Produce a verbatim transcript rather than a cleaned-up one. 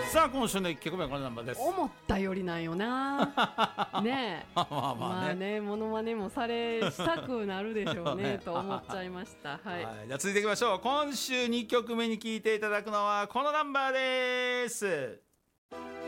さあ今週のいっきょくめはこのナンバーです。 思ったよりなんよなねえまあまあまあね、 モノマネもされしたくなるでしょうねと思っちゃいましたはい、 はい、じゃあ続いていきましょう。今週にきょくめに聴いていただくのはこのナンバーです。